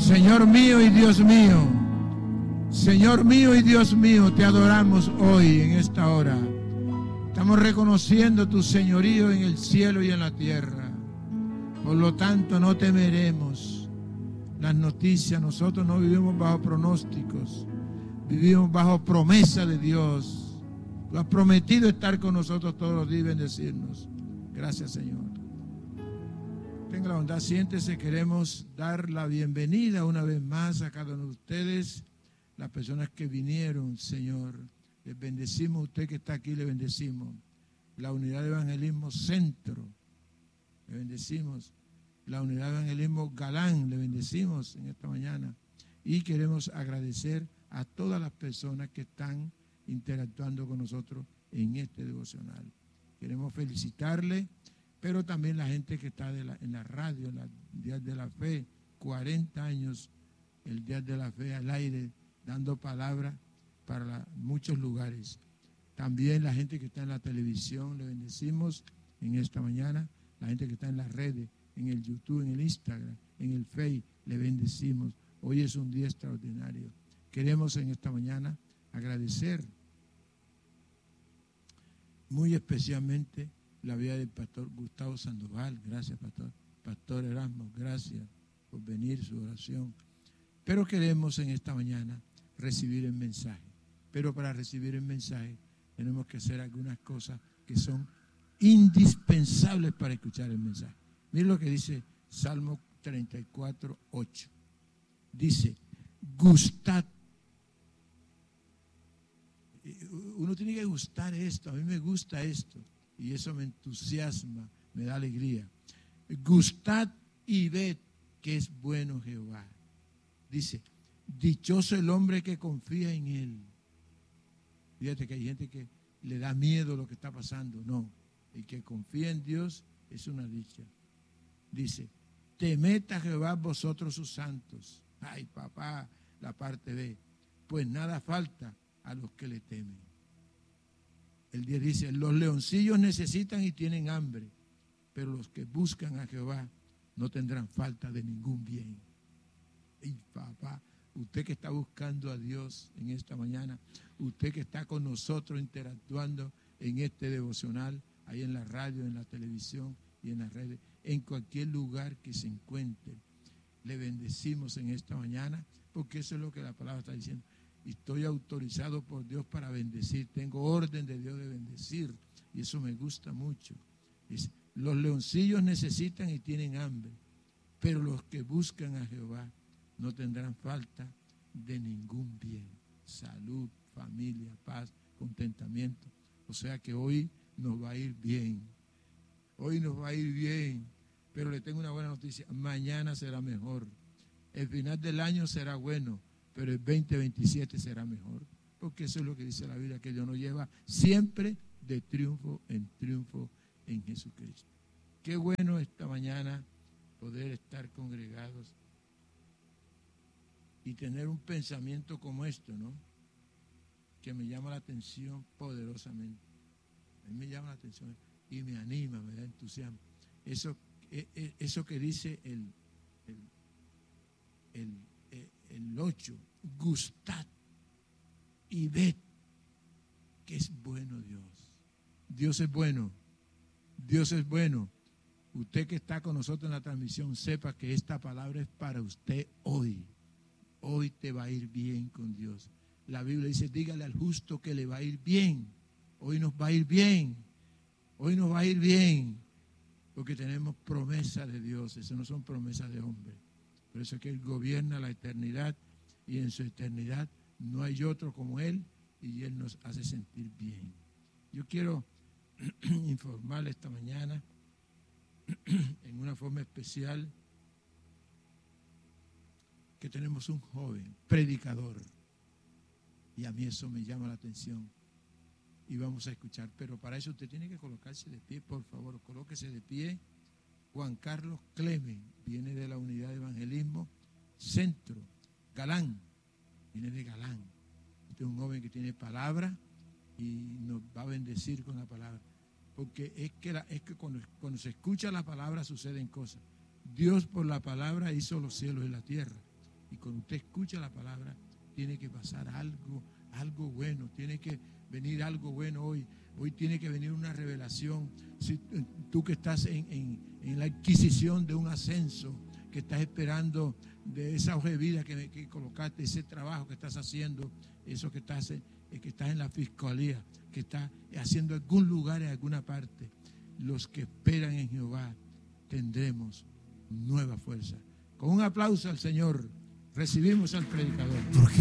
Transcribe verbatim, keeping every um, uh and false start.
Señor mío y Dios mío, Señor mío y Dios mío, te adoramos hoy en esta hora. Estamos reconociendo tu señorío en el cielo y en la tierra. Por lo tanto, no temeremos las noticias. Nosotros no vivimos bajo pronósticos, vivimos bajo promesa de Dios. Tú has prometido estar con nosotros todos los días y bendecirnos. Gracias, Señor. Tenga la bondad, siéntese. Queremos dar la bienvenida una vez más a cada uno de ustedes, las personas que vinieron, Señor. Les bendecimos, usted que está aquí, le bendecimos. La Unidad de Evangelismo Centro, le bendecimos. La Unidad de Evangelismo Galán, le bendecimos en esta mañana. Y queremos agradecer a todas las personas que están interactuando con nosotros en este devocional. Queremos felicitarle, pero también la gente que está de la, en la radio, en la Días de la Fe, cuarenta años, el Día de la Fe al aire, dando palabra para la, muchos lugares. También la gente que está en la televisión, le bendecimos en esta mañana. La gente que está en las redes, en el YouTube, en el Instagram, en el Face, le bendecimos. Hoy es un día extraordinario. Queremos en esta mañana agradecer muy especialmente la vida del pastor Gustavo Sandoval. Gracias, pastor. Pastor Erasmo, gracias por venir, su oración. Pero queremos en esta mañana recibir el mensaje. Pero para recibir el mensaje tenemos que hacer algunas cosas que son indispensables para escuchar el mensaje. Miren lo que dice Salmo treinta y cuatro, ocho. Dice, gustad. Uno tiene que gustar esto. A mí me gusta esto. Y eso me entusiasma, me da alegría. Gustad y ved que es bueno Jehová. Dice, dichoso el hombre que confía en él. Fíjate que hay gente que le da miedo lo que está pasando. No, el que confía en Dios es una dicha. Dice, temed a Jehová vosotros sus santos. Ay, papá, la parte B. Pues nada falta a los que le temen. El diez dice, los leoncillos necesitan y tienen hambre, pero los que buscan a Jehová no tendrán falta de ningún bien. Y papá, usted que está buscando a Dios en esta mañana, usted que está con nosotros interactuando en este devocional, ahí en la radio, en la televisión y en las redes, en cualquier lugar que se encuentre, le bendecimos en esta mañana, porque eso es lo que la palabra está diciendo. Estoy autorizado por Dios para bendecir, tengo orden de Dios de bendecir, y eso me gusta mucho. Dice, los leoncillos necesitan y tienen hambre, pero los que buscan a Jehová no tendrán falta de ningún bien. Salud, familia, paz, contentamiento. O sea que hoy nos va a ir bien. Hoy nos va a ir bien. Pero le tengo una buena noticia. Mañana será mejor. El final del año será bueno, pero el veinte veintisiete será mejor. Porque eso es lo que dice la Biblia, que Dios nos lleva siempre de triunfo en triunfo en Jesucristo. Qué bueno esta mañana poder estar congregados y tener un pensamiento como esto, ¿no? Que me llama la atención poderosamente. A mí me llama la atención y me anima, me da entusiasmo. Eso, eso que dice el, el, el, el ocho, gustad y ved que es bueno Dios. Dios es bueno, Dios es bueno. Usted que está con nosotros en la transmisión, sepa que esta palabra es para usted hoy. Hoy te va a ir bien con Dios. La Biblia dice, dígale al justo que le va a ir bien. Hoy nos va a ir bien. Hoy nos va a ir bien. Porque tenemos promesas de Dios. Eso no son promesas de hombre. Por eso es que Él gobierna la eternidad. Y en su eternidad no hay otro como Él. Y Él nos hace sentir bien. Yo quiero informarle esta mañana, en una forma especial, que tenemos un joven predicador, y a mí eso me llama la atención y vamos a escuchar, pero para eso usted tiene que colocarse de pie, por favor, colóquese de pie. Juan Carlos Clemen viene de la Unidad de Evangelismo Centro, Galán, viene de Galán. Este es un joven que tiene palabra y nos va a bendecir con la palabra, porque es que, la, es que cuando, cuando se escucha la palabra suceden cosas. Dios por la palabra hizo los cielos y la tierra. Y cuando usted escucha la palabra, tiene que pasar algo, algo bueno, tiene que venir algo bueno hoy. Hoy tiene que venir una revelación. Si tú que estás en, en, en la adquisición de un ascenso, que estás esperando de esa hoja de vida que, que colocaste, ese trabajo que estás haciendo, eso que estás, que estás en la fiscalía, que estás haciendo en algún lugar, en alguna parte, los que esperan en Jehová tendremos nueva fuerza. Con un aplauso al Señor, recibimos al predicador.